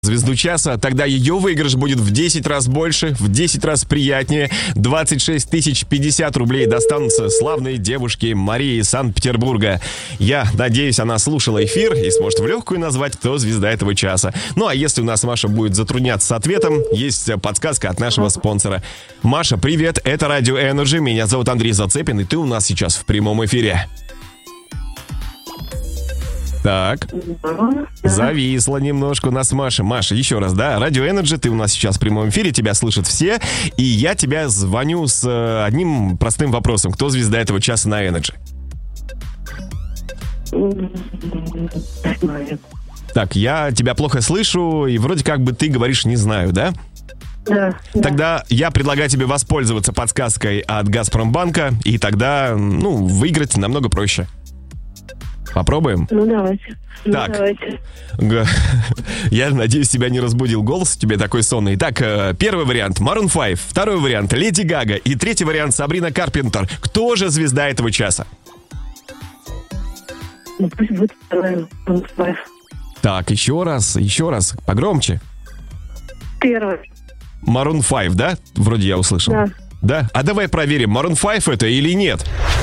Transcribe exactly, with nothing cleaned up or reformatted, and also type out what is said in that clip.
Звезду часа, тогда ее выигрыш будет в десять раз больше, в десять раз приятнее. двадцать шесть тысяч пятьдесят рублей достанутся славной девушке Марии из Санкт-Петербурга. Я надеюсь, она слушала эфир и сможет в легкую назвать, кто звезда этого часа. Ну а если у нас Маша будет затрудняться с ответом, есть подсказка от нашего спонсора. Маша, привет, это Радио Energy, меня зовут Андрей Зацепин, и ты у нас сейчас в прямом эфире. Так, зависла немножко у нас Маша. Маша, еще раз, да, Радио Energy, ты у нас сейчас в прямом эфире, тебя слышат все, и я тебя звоню с э, одним простым вопросом. Кто звезда этого часа на Energy? Так, я тебя плохо слышу, и вроде как бы ты говоришь «не знаю», да? Да. Тогда я предлагаю тебе воспользоваться подсказкой от Газпромбанка, и тогда, ну, выиграть намного проще. Попробуем? Ну, давайте. Ну, так, давайте. Г- я надеюсь, тебя не разбудил голос, у тебя такой сонный. Итак, э, первый вариант Maroon пять, второй вариант Леди Гага и третий вариант Сабрина Карпентер. Кто же звезда этого часа? Ну, пусть будет второй. Так, еще раз, еще раз, погромче. Первый. Maroon пять, да? Вроде я услышал. Да. Да? А давай проверим, Maroon пять это или нет?